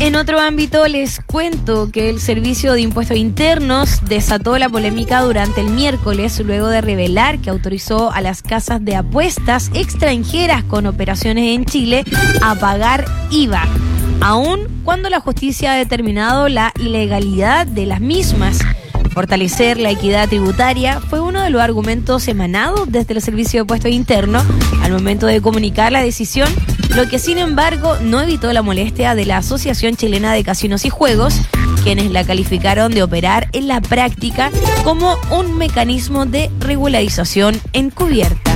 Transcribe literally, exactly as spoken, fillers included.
En otro ámbito les cuento que el Servicio de Impuestos Internos desató la polémica durante el miércoles luego de revelar que autorizó a las casas de apuestas extranjeras con operaciones en Chile a pagar I V A, aun cuando la justicia ha determinado la ilegalidad de las mismas. Fortalecer la equidad tributaria fue uno de los argumentos emanados desde el Servicio de Impuestos Internos al momento de comunicar la decisión, lo que sin embargo no evitó la molestia de la Asociación Chilena de Casinos y Juegos, quienes la calificaron de operar en la práctica como un mecanismo de regularización encubierta.